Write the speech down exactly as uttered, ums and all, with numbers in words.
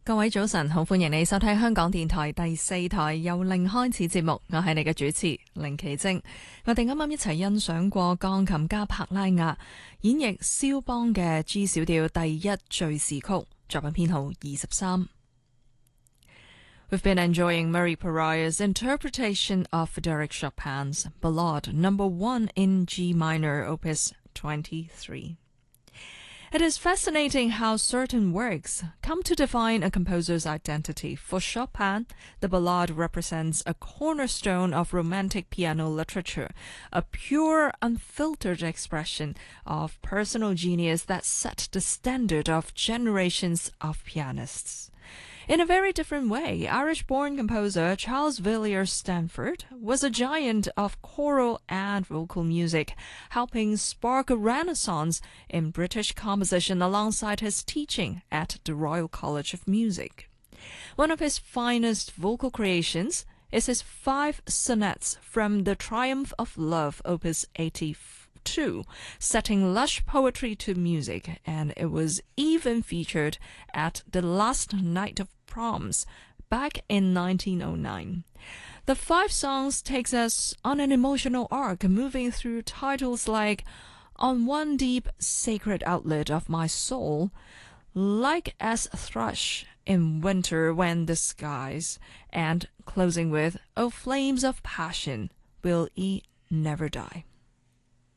各位早晨，好歡迎你收聽香港電台第四台由零開始節目，我係你嘅主持凌奇晶。我哋啱啱一齊欣賞過鋼琴家柏拉雅演繹肖邦嘅 G 小調第一敘事曲，作品編號二十三。We've been enjoying Murray Pariah's interpretation of Frédéric Chopin's Ballade Number One in G minor, Opus twenty-three. It is fascinating how certain works come to define a composer's identity. For Chopin, the ballade represents a cornerstone of Romantic piano literature, a pure, unfiltered expression of personal genius that set the standard of generations of pianists. In a very different way, Irish-born composer Charles Villiers Stanford was a giant of choral and vocal music, helping spark a renaissance in British composition alongside his teaching at the Royal College of Music. One of his finest vocal creations is his five sonnets from The Triumph of Love, Opus eighty-two, setting lush poetry to music, and it was even featured at the last night of proms back in nineteen oh nine. The five songs takes us on an emotional arc, moving through titles like On One Deep Sacred Outlet of My Soul, Like as Thrush in Winter When the Skies, and closing with O Flames of Passion, Will Ye Never Die.